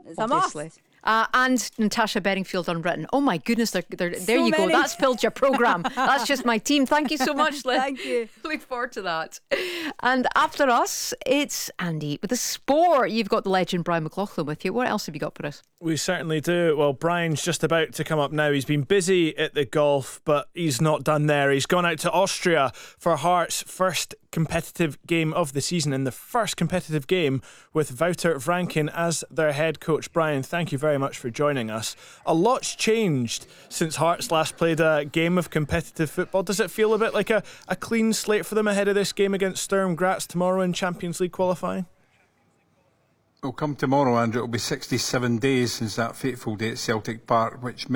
It's obviously. a must. And Natasha Bedingfield Unwritten. Oh my goodness, there So you go. many. That's filled your programme. That's just my team. Thank you so much, Lynn. Thank you. Look forward to that. And after us, it's Andy with the sport. You've got the legend Brian McLaughlin with you. What else have you got for us? We certainly do. Well, Brian's just about to come up now. He's been busy at the golf, but he's not done there. He's gone out to Austria for Hearts' first competitive game of the season, and the first competitive game with Wouter Franken as their head coach. Brian, thank you very much for joining us. A lot's changed since Hearts last played a game of competitive football. Does it feel a bit like a clean slate for them ahead of this game against Sturm Graz tomorrow in Champions League qualifying? Well, come tomorrow, Andrew, it'll be 67 days since that fateful day at Celtic Park, which